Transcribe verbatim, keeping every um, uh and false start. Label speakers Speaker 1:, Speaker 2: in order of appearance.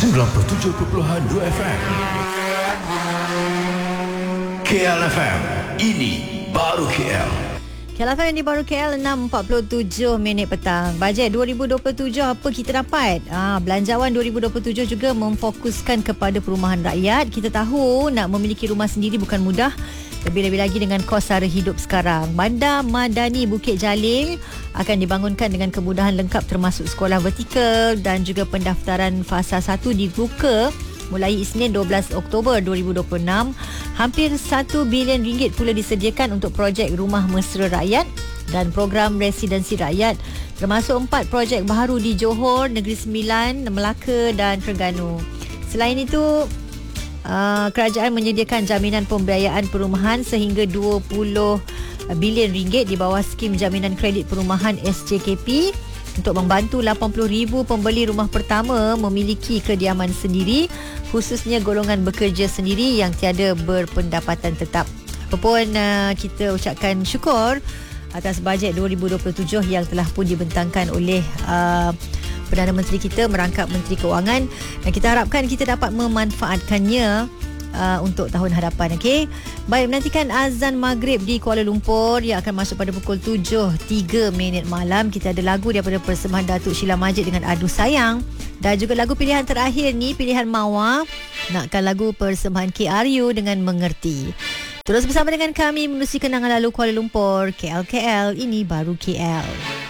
Speaker 1: sembilan puluh tujuh perpuluhan dua F M. K L F M, ini baru K L.
Speaker 2: K L F M di baru K L, enam empat puluh tujuh minit petang. Bajet dua ribu dua puluh tujuh apa kita dapat? Ah, Belanjawan dua ribu dua puluh tujuh juga memfokuskan kepada perumahan rakyat. Kita tahu nak memiliki rumah sendiri bukan mudah. Lebih-lebih lagi dengan kos sara hidup sekarang. Bandar Madani Bukit Jalil akan dibangunkan dengan kemudahan lengkap termasuk sekolah vertikal dan juga pendaftaran fasa satu dibuka mulai Isnin dua belas Oktober dua ribu dua puluh enam. Hampir satu bilion ringgit pula disediakan untuk projek rumah mesra rakyat dan program residensi rakyat, termasuk empat projek baru di Johor, Negeri Sembilan, Melaka dan Terengganu. Selain itu, uh, kerajaan menyediakan jaminan pembiayaan perumahan sehingga dua puluh bilion ringgit di bawah skim jaminan kredit perumahan S J K P untuk membantu lapan puluh ribu pembeli rumah pertama memiliki kediaman sendiri, khususnya golongan bekerja sendiri yang tiada berpendapatan tetap. Apapun, uh, kita ucapkan syukur atas bajet dua ribu dua puluh tujuh yang telah pun dibentangkan oleh uh, Perdana Menteri kita merangkap Menteri Kewangan, dan kita harapkan kita dapat memanfaatkannya Uh, untuk tahun hadapan. Okey. Baik, menantikan azan maghrib di Kuala Lumpur yang akan masuk pada pukul tujuh tiga minit malam. Kita ada lagu daripada persembahan Datuk Sheila Majid dengan Adu Sayang, dan juga lagu pilihan terakhir ni, pilihan Mawar, nakkan lagu persembahan K R U dengan Mengerti. Terus bersama dengan kami menerusi kenangan lalu Kuala Lumpur. K L K L, ini baru K L.